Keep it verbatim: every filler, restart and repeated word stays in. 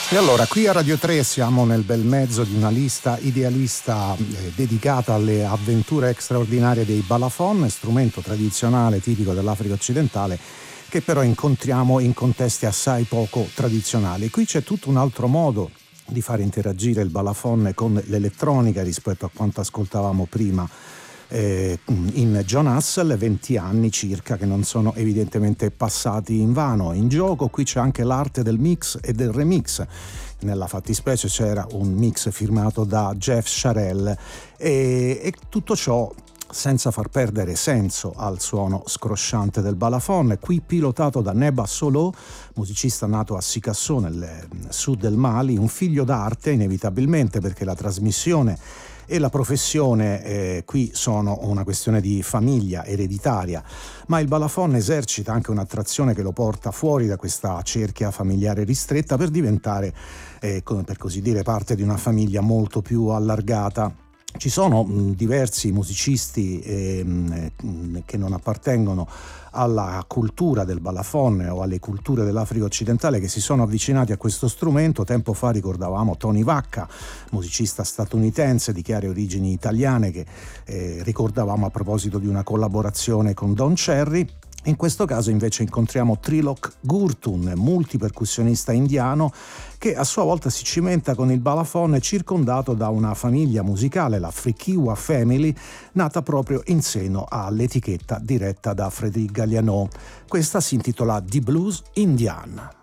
E allora, qui a Radio tre siamo nel bel mezzo di una lista idealista eh, dedicata alle avventure straordinarie dei balafon, strumento tradizionale tipico dell'Africa occidentale che però incontriamo in contesti assai poco tradizionali. Qui c'è tutto un altro modo di fare interagire il balafon con l'elettronica rispetto a quanto ascoltavamo prima Eh, in John Hassell, venti anni circa che non sono evidentemente passati in vano. In gioco qui c'è anche l'arte del mix e del remix. Nella fattispecie c'era un mix firmato da Jeff Sharell e, e tutto ciò senza far perdere senso al suono scrosciante del balafon, qui pilotato da Neba Solo, musicista nato a Sikasso nel sud del Mali, un figlio d'arte inevitabilmente perché la trasmissione e la professione eh, qui sono una questione di famiglia ereditaria, ma il balafon esercita anche un'attrazione che lo porta fuori da questa cerchia familiare ristretta per diventare, eh, come per così dire, parte di una famiglia molto più allargata. Ci sono mh, diversi musicisti eh, mh, che non appartengono alla cultura del balafon o alle culture dell'Africa occidentale che si sono avvicinati a questo strumento. Tempo fa ricordavamo Tony Vacca, musicista statunitense di chiare origini italiane che eh, ricordavamo a proposito di una collaborazione con Don Cherry. In questo caso invece incontriamo Trilok Gurtun, multipercussionista indiano che a sua volta si cimenta con il balafon circondato da una famiglia musicale, la Frikiwa Family, nata proprio in seno all'etichetta diretta da Frédéric Galiano. Questa si intitola The Blues Indian.